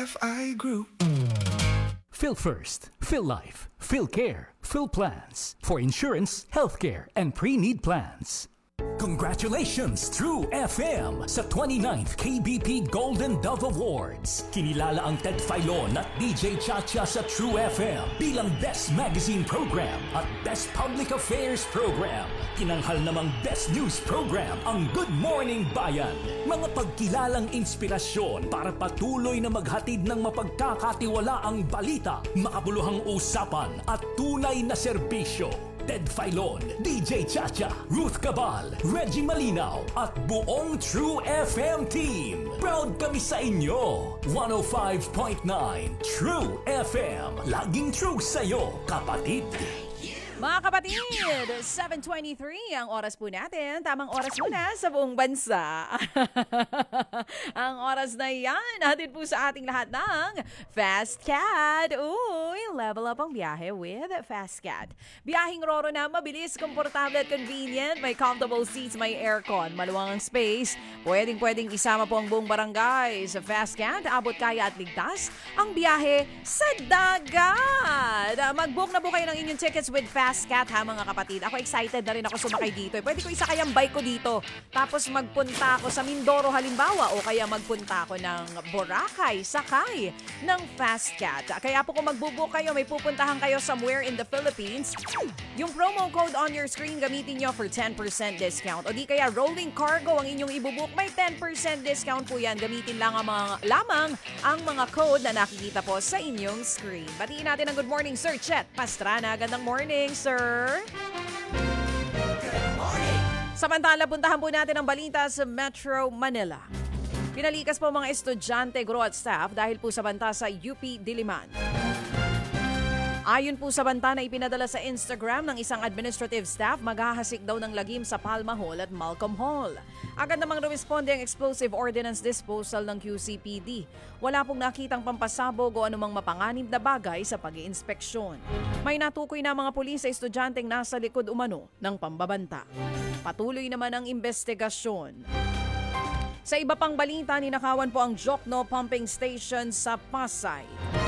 FI Group. PhilFirst, PhilLife, PhilCare, PhilPlans for insurance, healthcare, and pre-need plans. Congratulations, True FM, sa 29th KBP Golden Dove Awards. Kinilala ang Ted Filon at DJ Chacha sa True FM bilang Best Magazine Program at Best Public Affairs Program. Tinanghal namang Best News Program ang Good Morning Bayan. Mga pagkilalang inspirasyon para patuloy na maghatid ng mapagkakatiwalaang balita, makabuluhang usapan at tunay na serbisyo. Ted Filon, DJ Chacha, Ruth Cabal, Reggie Malinaw at buong True FM team. Proud kami sa inyo. 105.9 True FM. Laging true sa'yo, kapatid. Mga kapatid, 7:23 ang oras po natin. Tamang oras muna sa buong bansa. Ang oras na yan, hatid po sa ating lahat ng Fast Cat. Uy, level up ang biyahe with Fast Cat. Biyaheng Roro na mabilis, komportable at convenient. May comfortable seats, may aircon, maluwang ang space. Pwedeng isama po ang buong barangay sa Fast Cat. Abot kaya at ligtas ang biyahe sa dagat. Mag-book na po kayo ng inyong tickets with Fast Cat, ha mga kapatid. Ako excited na rin ako sumakay dito. Pwede ko isakay ang bike ko dito. Tapos magpunta ako sa Mindoro halimbawa o kaya magpunta ako ng Boracay, sakay ng Fast Cat. Kaya po kung magbubook kayo, may pupuntahan kayo somewhere in the Philippines, yung promo code on your screen gamitin nyo for 10% discount. O di kaya rolling cargo ang inyong ibubook, may 10% discount po yan. Gamitin lang lamang ang mga code na nakikita po sa inyong screen. Batiin natin ang good morning, Sir Chet Pastrana. Gandang morning, sir. Good morning. Samantala, puntahan po natin ang balita sa Metro Manila. Pinalikas po mga estudyante, guro at staff dahil po sa banta sa UP Diliman. Ayon po sa banta na ipinadala sa Instagram ng isang administrative staff, maghahasik daw ng lagim sa Palma Hall at Malcolm Hall. Agad namang rumisponde ang Explosive Ordnance Disposal ng QCPD. Wala pong nakitang pampasabog o anumang mapanganib na bagay sa pag-iinspeksyon. May natukoy na mga pulis sa estudyanteng nasa likod umano ng pambabanta. Patuloy naman ang investigasyon. Sa iba pang balita, ninakawan po ang Jokno Pumping Station sa Pasay.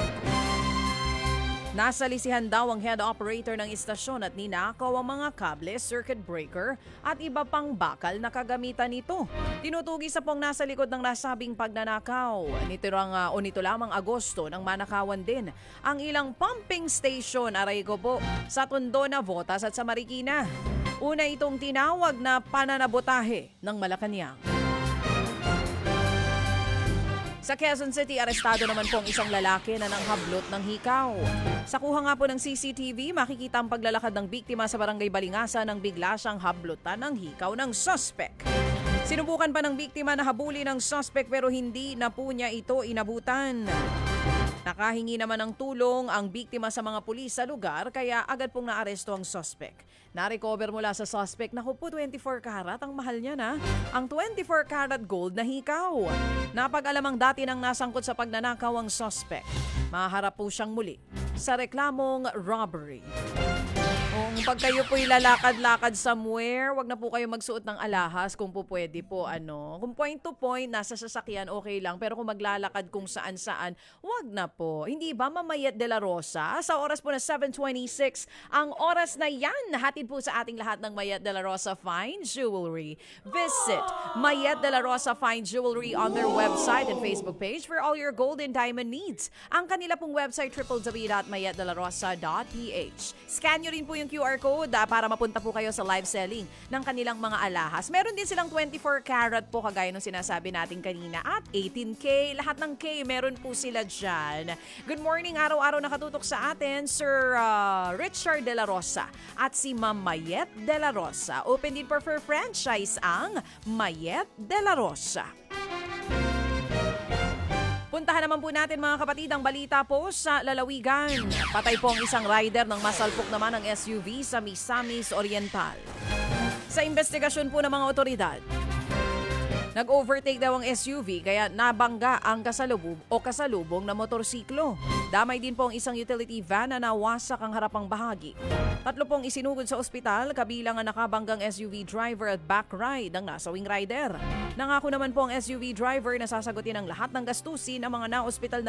Nasa lisihan daw ang head operator ng istasyon at ninakaw ang mga kable, circuit breaker at iba pang bakal na kagamitan nito. Tinutugi sa pong nasa likod ng nasabing pagnanakaw. Nito lamang Agosto nang manakawan din ang ilang pumping station, aray ko po, sa Tondo, Navotas at sa Marikina. Una itong tinawag na pananabotahe ng Malacanang. Sa Quezon City, arestado naman pong isang lalaki na nanghablot ng hikaw. Sa kuha nga po ng CCTV, makikita ang paglalakad ng biktima sa barangay Balingasa nang bigla siyang hablutan ng hikaw ng suspect. Sinubukan pa ng biktima na habulin ng suspect pero hindi na po niya ito inabutan. Nakahingi naman ng tulong ang biktima sa mga pulis sa lugar kaya agad pong naaresto ang suspect. Na-recover mula sa suspect, naku po 24 karat, ang mahal niya na, ang 24 karat gold na hikaw. Napag-alamang dati nang nasangkot sa pagnanakaw ang suspect. Maharap po siyang muli sa reklamong robbery. Kung pag kayo po'y lalakad-lakad somewhere, wag na po kayo magsuot ng alahas kung po pwede po Kung point to point, nasa sasakyan, okay lang. Pero kung maglalakad kung saan-saan, wag na po. Hindi ba, Mamayet de la Rosa? Sa oras po na 7:26, ang oras na yan, hatid po sa ating lahat ng Mayet de la Rosa Fine Jewelry. Visit Mayet de la Rosa Fine Jewelry on their website and Facebook page for all your gold and diamond needs. Ang kanila pong website, www.mayetdelarosa.ph. Scan nyo rin po yung QR code para mapunta po kayo sa live selling ng kanilang mga alahas. Meron din silang 24 karat po kagaya nung sinasabi natin kanina at 18K. Lahat ng K meron po sila dyan. Good morning, araw-araw nakatutok sa atin, Sir Richard de la Rosa at si Ma'am Mayet de la Rosa. Open din for franchise ang Mayet de la Rosa. Puntahan naman po natin mga kapatid ang balita po sa lalawigan. Patay po ang isang rider nang masalpok naman ang SUV sa Misamis Oriental. Sa investigasyon po ng mga otoridad, nag-overtake daw ang SUV kaya nabangga ang kasalubong na motorsiklo. Damay din po ang isang utility van na nawasak ang harapang bahagi. 3 pong isinugod sa ospital, kabilang ang nakabanggang SUV driver at back ride ng nasawing rider. Nangako naman po ang SUV driver na sasagutin ang lahat ng gastusin ng mga na-ospital na